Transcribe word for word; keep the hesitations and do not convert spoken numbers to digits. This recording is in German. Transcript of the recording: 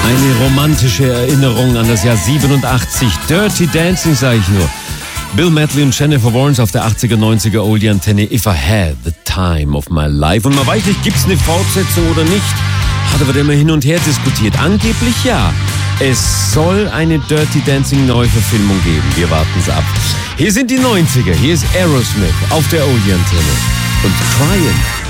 Eine romantische Erinnerung an das Jahr siebenundachtzig. Dirty Dancing, sage ich nur. Bill Medley und Jennifer Warnes auf der achtziger, neunziger Oldie-Antenne. If I Had the Time of My Life. Und man weiß nicht, gibt es eine Fortsetzung oder nicht? Hat aber immer hin und her diskutiert. Angeblich ja. Es soll eine Dirty Dancing Neuverfilmung geben. Wir warten es ab. Hier sind die neunziger. Hier ist Aerosmith auf der Oldie-Antenne. Und Crying.